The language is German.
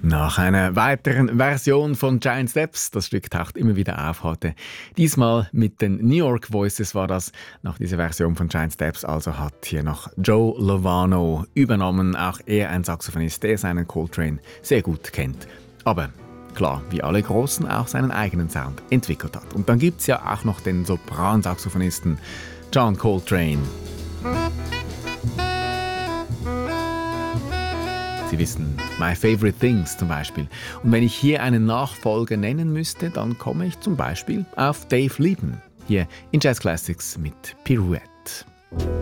Nach einer weiteren Version von Giant Steps, das Stück taucht immer wieder auf heute. Diesmal mit den New York Voices war das. Nach dieser Version von Giant Steps also hat hier noch Joe Lovano übernommen. Auch er ein Saxophonist, der seinen Coltrane sehr gut kennt. Aber klar, wie alle Großen auch seinen eigenen Sound entwickelt hat. Und dann gibt es ja auch noch den Sopransaxophonisten John Coltrane. Sie wissen, My Favorite Things zum Beispiel. Und wenn ich hier einen Nachfolger nennen müsste, dann komme ich zum Beispiel auf Dave Lieben. Hier in Jazz Classics mit Pirouette.